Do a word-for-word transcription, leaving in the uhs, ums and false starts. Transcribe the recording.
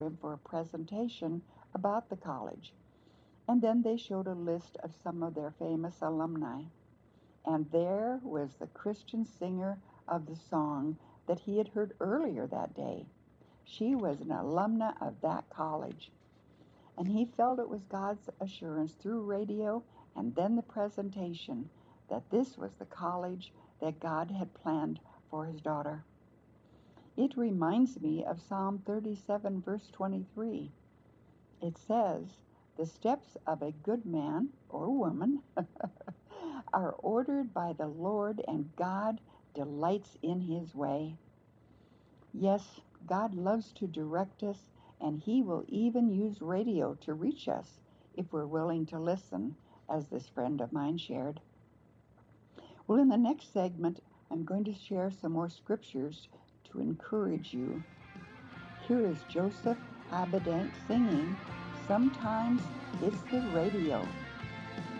him for a presentation about the college. And then they showed a list of some of their famous alumni. And there was the Christian singer of the song that he had heard earlier that day. She was an alumna of that college. And he felt it was God's assurance through radio and then the presentation that this was the college that God had planned for his daughter. It reminds me of Psalm thirty-seven, verse twenty-three. It says, "The steps of a good man or woman are ordered by the Lord, and God delights in his way." Yes, God loves to direct us, and he will even use radio to reach us if we're willing to listen, as this friend of mine shared. Well, in the next segment, I'm going to share some more scriptures to encourage you. Here is Joseph Habedank singing, "Sometimes It's the Radio."